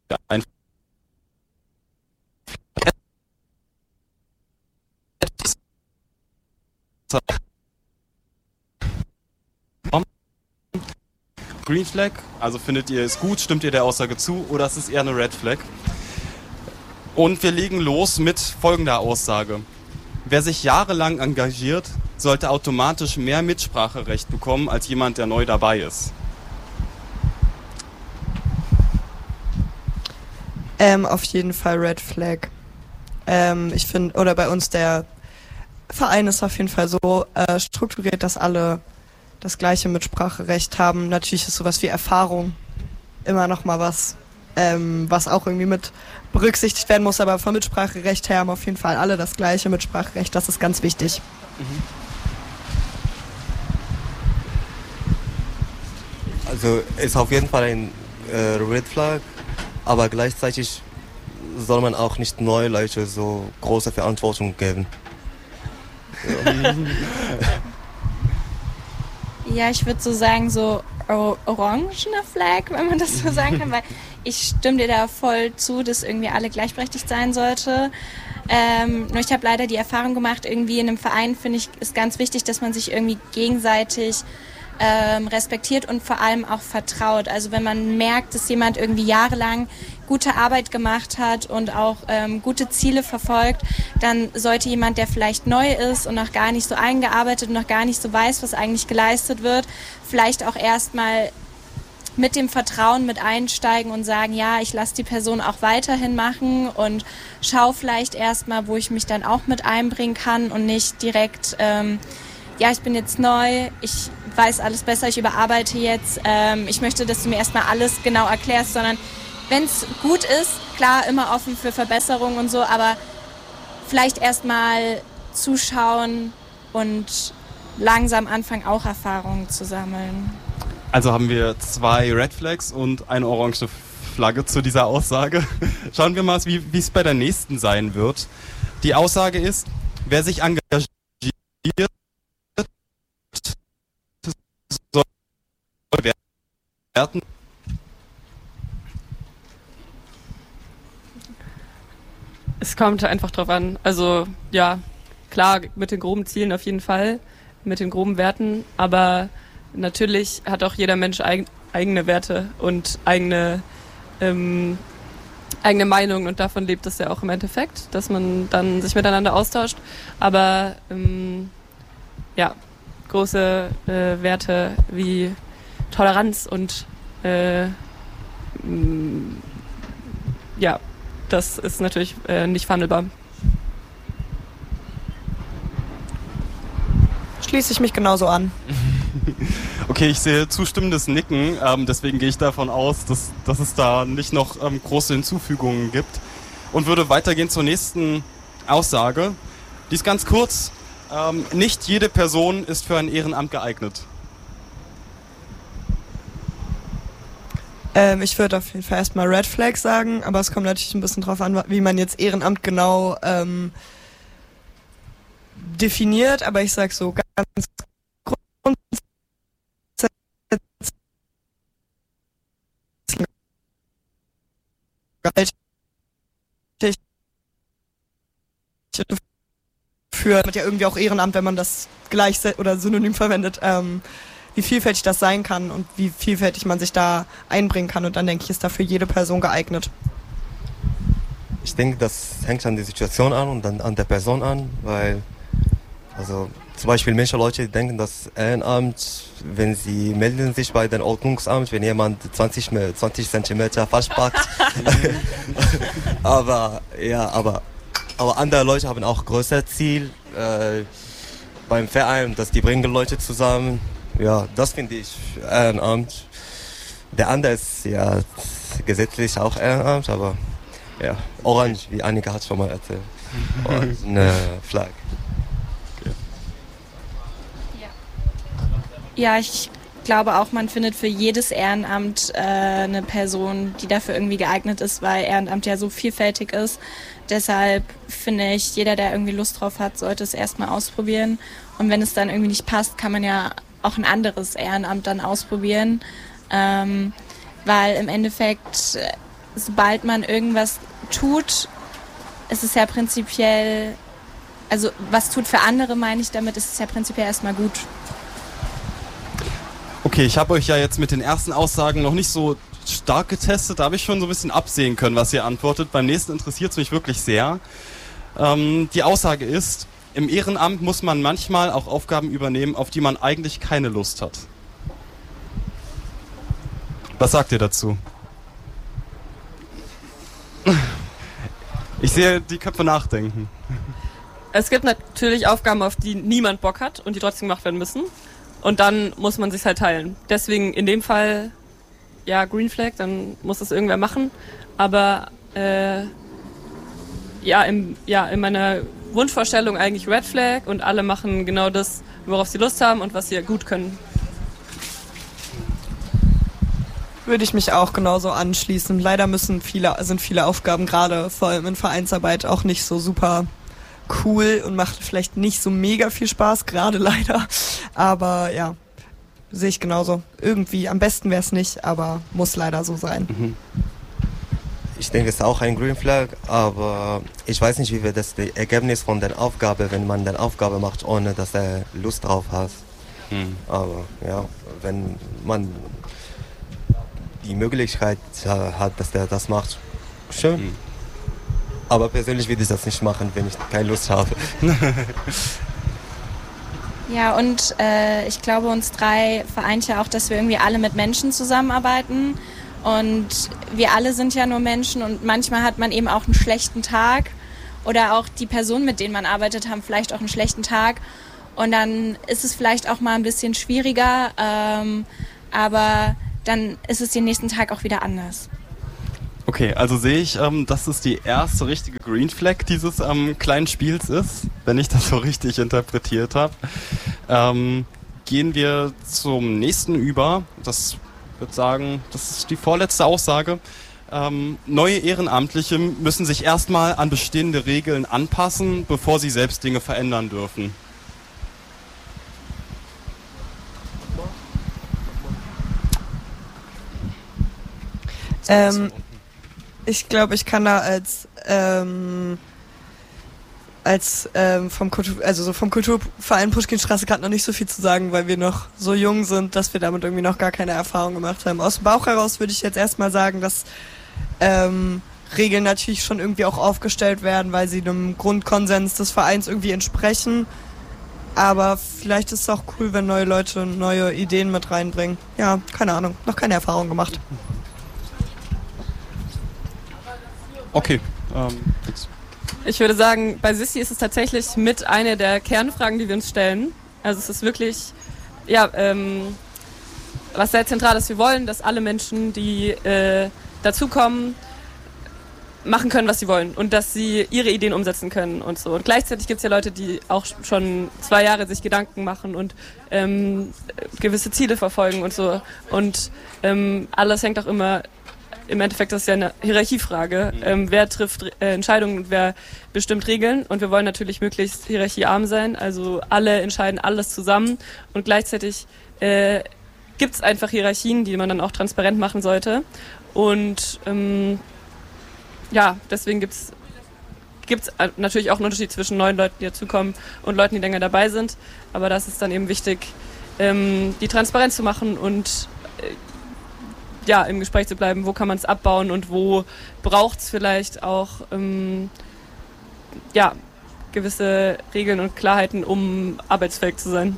ein Green Flag? Also findet ihr es gut, stimmt ihr der Aussage zu oder ist es eher eine Red Flag? Und wir legen los mit folgender Aussage. Wer sich jahrelang engagiert, sollte automatisch mehr Mitspracherecht bekommen als jemand, der neu dabei ist. Auf jeden Fall Red Flag. Ich finde, oder bei uns der Verein ist auf jeden Fall so strukturiert, dass alle das gleiche Mitspracherecht haben. Natürlich ist sowas wie Erfahrung immer noch mal was, was auch irgendwie mit berücksichtigt werden muss, aber vom Mitspracherecht her haben auf jeden Fall alle das gleiche Mitspracherecht. Das ist ganz wichtig. Also ist auf jeden Fall ein Red Flag, aber gleichzeitig soll man auch nicht neue Leute so große Verantwortung geben. Ja, ich würde so sagen, so orangener Flag, wenn man das so sagen kann, weil ich stimme dir da voll zu, dass irgendwie alle gleichberechtigt sein sollte. Nur ich habe leider die Erfahrung gemacht, irgendwie in einem Verein finde ich, ist ganz wichtig, dass man sich irgendwie gegenseitig respektiert und vor allem auch vertraut. Also wenn man merkt, dass jemand irgendwie jahrelang gute Arbeit gemacht hat und auch gute Ziele verfolgt, dann sollte jemand, der vielleicht neu ist und noch gar nicht so eingearbeitet und noch gar nicht so weiß, was eigentlich geleistet wird, vielleicht auch erstmal mit dem Vertrauen mit einsteigen und sagen, ja, ich lasse die Person auch weiterhin machen und schaue vielleicht erstmal, wo ich mich dann auch mit einbringen kann und nicht direkt, ja, ich bin jetzt neu, ich weiß alles besser, ich überarbeite jetzt, ich möchte, dass du mir erstmal alles genau erklärst, sondern wenn es gut ist, klar, immer offen für Verbesserungen und so, aber vielleicht erstmal zuschauen und langsam anfangen, auch Erfahrungen zu sammeln. Also haben wir 2 Red Flags und eine orange Flagge zu dieser Aussage. Schauen wir mal, wie es bei der nächsten sein wird. Die Aussage ist, wer sich engagiert, soll werden. Es kommt einfach drauf an. Also ja, klar, mit den groben Zielen auf jeden Fall, mit den groben Werten, aber natürlich hat auch jeder Mensch eigene Werte und eigene Meinung und davon lebt es ja auch im Endeffekt, dass man dann sich miteinander austauscht. Aber ja, große Werte wie Toleranz und ja, das ist natürlich nicht verhandelbar. Schließe ich mich genauso an. Okay, ich sehe zustimmendes Nicken, deswegen gehe ich davon aus, dass es da nicht noch große Hinzufügungen gibt und würde weitergehen zur nächsten Aussage. Die ist ganz kurz. Nicht jede Person ist für ein Ehrenamt geeignet. Ich würde auf jeden Fall erstmal Red Flag sagen, aber es kommt natürlich ein bisschen drauf an, wie man jetzt Ehrenamt genau definiert, aber ich sag so ganz grundsätzlich für ja irgendwie auch Ehrenamt, wenn man das gleich oder synonym verwendet, wie vielfältig das sein kann und wie vielfältig man sich da einbringen kann. Und dann denke ich, ist da für jede Person geeignet. Ich denke, das hängt an der Situation an und dann an der Person an, weil also zum Beispiel manche Leute denken, dass Ehrenamt, wenn sie melden sich bei dem Ordnungsamt, wenn jemand 20 Zentimeter falsch parkt. aber andere Leute haben auch größere Ziel beim Verein, dass die bringen Leute zusammen. Ja, das finde ich Ehrenamt. Der andere ist ja gesetzlich auch Ehrenamt, aber ja, orange, wie Annika hat schon mal erzählt. Eine Flagge. Ja, ich glaube auch, man findet für jedes Ehrenamt eine Person, die dafür irgendwie geeignet ist, weil Ehrenamt ja so vielfältig ist. Deshalb finde ich, jeder, der irgendwie Lust drauf hat, sollte es erstmal ausprobieren. Und wenn es dann irgendwie nicht passt, kann man ja auch ein anderes Ehrenamt dann ausprobieren. Weil im Endeffekt sobald man irgendwas tut, ist es ja prinzipiell, also was tut für andere, meine ich damit, ist es ja prinzipiell erstmal gut. Okay, ich habe euch ja jetzt mit den ersten Aussagen noch nicht so stark getestet, da habe ich schon so ein bisschen absehen können, was ihr antwortet. Beim nächsten interessiert es mich wirklich sehr. Die Aussage ist, im Ehrenamt muss man manchmal auch Aufgaben übernehmen, auf die man eigentlich keine Lust hat. Was sagt ihr dazu? Ich sehe die Köpfe nachdenken. Es gibt natürlich Aufgaben, auf die niemand Bock hat und die trotzdem gemacht werden müssen. Und dann muss man sich halt teilen. Deswegen in dem Fall, ja, Green Flag, dann muss das irgendwer machen. Aber in meiner Wunschvorstellung eigentlich Red Flag und alle machen genau das, worauf sie Lust haben und was sie gut können. Würde ich mich auch genauso anschließen. Leider sind viele Aufgaben, gerade vor allem in Vereinsarbeit, auch nicht so super cool und macht vielleicht nicht so mega viel Spaß, gerade leider. Aber ja, sehe ich genauso. Irgendwie, am besten wäre es nicht, aber muss leider so sein. Mhm. Ich denke, es ist auch ein Green Flag, aber ich weiß nicht, wie wir das Ergebnis von der Aufgabe, wenn man eine Aufgabe macht, ohne dass er Lust drauf hat. Mhm. Aber ja, wenn man die Möglichkeit hat, dass der das macht, schön. Mhm. Aber persönlich würde ich das nicht machen, wenn ich keine Lust habe. Ja, und ich glaube, uns drei vereint ja auch, dass wir irgendwie alle mit Menschen zusammenarbeiten. Und wir alle sind ja nur Menschen und manchmal hat man eben auch einen schlechten Tag. Oder auch die Personen, mit denen man arbeitet, haben vielleicht auch einen schlechten Tag. Und dann ist es vielleicht auch mal ein bisschen schwieriger, aber dann ist es den nächsten Tag auch wieder anders. Okay, also sehe ich, dass es die erste richtige Green Flag dieses kleinen Spiels ist, wenn ich das so richtig interpretiert habe. Gehen wir zum nächsten über. Das würde sagen, das ist die vorletzte Aussage. Neue Ehrenamtliche müssen sich erstmal an bestehende Regeln anpassen, bevor sie selbst Dinge verändern dürfen. Ich glaube, ich kann da vom Kulturverein Puschkinstraße gerade noch nicht so viel zu sagen, weil wir noch so jung sind, dass wir damit irgendwie noch gar keine Erfahrung gemacht haben. Aus dem Bauch heraus würde ich jetzt erstmal sagen, dass Regeln natürlich schon irgendwie auch aufgestellt werden, weil sie dem Grundkonsens des Vereins irgendwie entsprechen. Aber vielleicht ist es auch cool, wenn neue Leute neue Ideen mit reinbringen. Ja, keine Ahnung, noch keine Erfahrung gemacht. Okay. Ich würde sagen, bei Sissi ist es tatsächlich mit einer der Kernfragen, die wir uns stellen. Also es ist wirklich, was sehr zentral ist. Wir wollen, dass alle Menschen, die dazukommen, machen können, was sie wollen und dass sie ihre Ideen umsetzen können und so. Und gleichzeitig gibt es ja Leute, die auch schon 2 Jahre sich Gedanken machen und gewisse Ziele verfolgen und so. Und alles hängt auch immer. Im Endeffekt ist es ja eine Hierarchiefrage. Wer trifft Entscheidungen und wer bestimmt Regeln? Und wir wollen natürlich möglichst hierarchiearm sein. Also alle entscheiden alles zusammen. Und gleichzeitig gibt es einfach Hierarchien, die man dann auch transparent machen sollte. Und deswegen gibt's natürlich auch einen Unterschied zwischen neuen Leuten, die dazukommen und Leuten, die länger dabei sind. Aber das ist dann eben wichtig, die Transparenz zu machen und im Gespräch zu bleiben, wo kann man es abbauen und wo braucht es vielleicht auch gewisse Regeln und Klarheiten, um arbeitsfähig zu sein.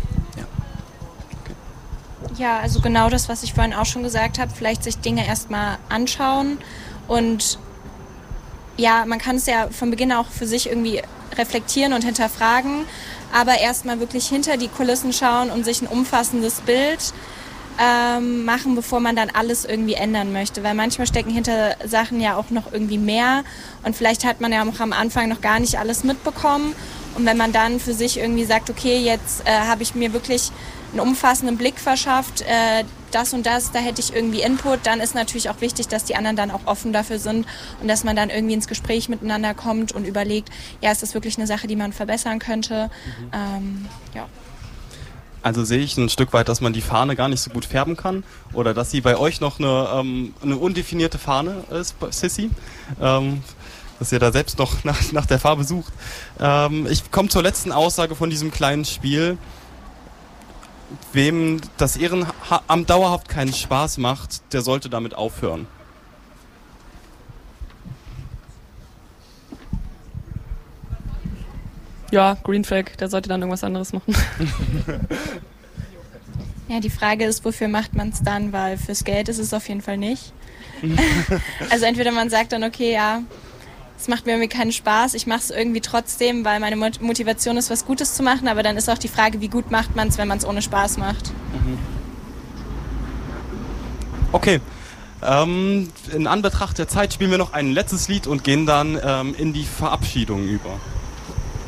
Ja, also genau das, was ich vorhin auch schon gesagt habe, vielleicht sich Dinge erstmal anschauen und ja, man kann es ja von Beginn auch für sich irgendwie reflektieren und hinterfragen, aber erstmal wirklich hinter die Kulissen schauen und sich ein umfassendes Bild machen, bevor man dann alles irgendwie ändern möchte, weil manchmal stecken hinter Sachen ja auch noch irgendwie mehr und vielleicht hat man ja auch am Anfang noch gar nicht alles mitbekommen und wenn man dann für sich irgendwie sagt, okay, jetzt habe ich mir wirklich einen umfassenden Blick verschafft, das und das, da hätte ich irgendwie Input, dann ist natürlich auch wichtig, dass die anderen dann auch offen dafür sind und dass man dann irgendwie ins Gespräch miteinander kommt und überlegt, ja, ist das wirklich eine Sache, die man verbessern könnte? Also sehe ich ein Stück weit, dass man die Fahne gar nicht so gut färben kann oder dass sie bei euch noch eine undefinierte Fahne ist, Sissy. Dass ihr da selbst noch nach der Farbe sucht. Ich komme zur letzten Aussage von diesem kleinen Spiel. Wem das Ehrenamt dauerhaft keinen Spaß macht, der sollte damit aufhören. Ja, Green Flag, der sollte dann irgendwas anderes machen. Ja, die Frage ist, wofür macht man es dann? Weil fürs Geld ist es auf jeden Fall nicht. Also entweder man sagt dann, okay, ja, es macht mir irgendwie keinen Spaß, ich mache es irgendwie trotzdem, weil meine Motivation ist, was Gutes zu machen, aber dann ist auch die Frage, wie gut macht man es, wenn man es ohne Spaß macht. Okay, in Anbetracht der Zeit spielen wir noch ein letztes Lied und gehen dann in die Verabschiedung über.